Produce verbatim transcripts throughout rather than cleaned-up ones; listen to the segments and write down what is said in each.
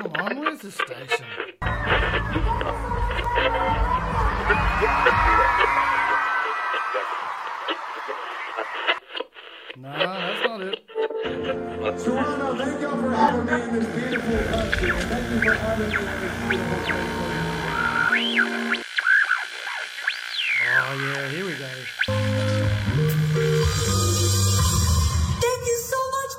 Come on, where's the station? No, that's not it. Toronto, thank y'all for having me in this beautiful country. Thank you for having me in this beautiful country. Oh yeah, here we go. Thank you so much,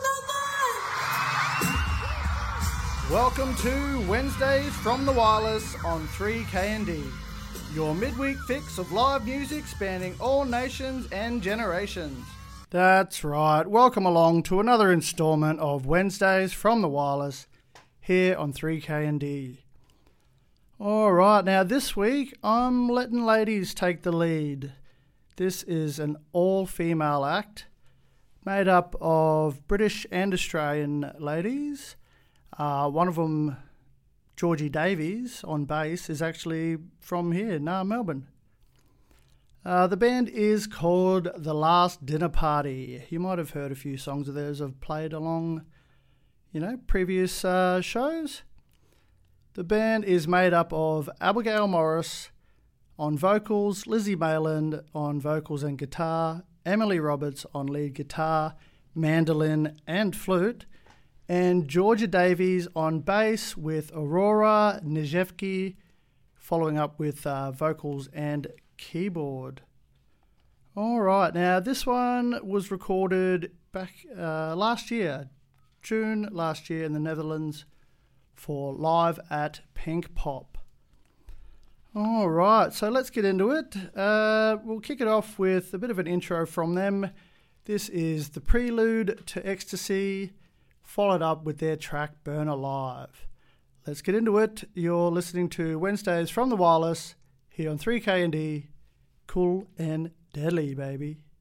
Melbourne! Welcome to Wednesdays from the Wireless on three K N D. Your midweek fix of live music spanning all nations and generations. That's right. Welcome along to another instalment of Wednesdays from the Wireless here on three K N D. All right, now this week I'm letting ladies take the lead. This is an all-female act made up of British and Australian ladies. Uh, one of them, Georgie Davies, on bass, is actually from here, nah, Melbourne. Uh, the band is called The Last Dinner Party. You might have heard a few songs of theirs I've played along, you know, previous uh, shows. The band is made up of Abigail Morris on vocals, Lizzie Mayland on vocals and guitar, Emily Roberts on lead guitar, mandolin and flute, and Georgia Davies on bass with Aurora Nejevki following up with uh, vocals and keyboard. All right, now this one was recorded back uh, last year, June last year in the Netherlands for Live at Pink Pop. All right, so let's get into it. Uh, we'll kick it off with a bit of an intro from them. This is the prelude to Ecstasy, followed up with their track Burn Alive. Let's get into it. You're listening to Wednesdays from the Wireless here on three K N D. Cool and deadly, baby.